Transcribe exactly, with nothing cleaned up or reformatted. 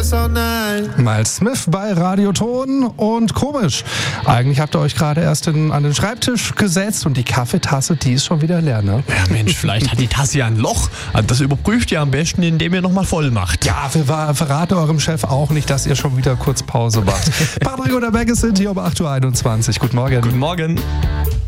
Miles Smith bei Radioton und komisch. Eigentlich habt ihr euch gerade erst in, an den Schreibtisch gesetzt und die Kaffeetasse, die ist schon wieder leer, ne? Ja Mensch, vielleicht hat die Tasse ja ein Loch. Das überprüft ihr am besten, indem ihr nochmal voll macht. Ja, wir verraten eurem Chef auch nicht, dass ihr schon wieder kurz Pause macht. Patrick und der Beck sind hier um acht Uhr einundzwanzig. Guten Morgen. Guten Morgen.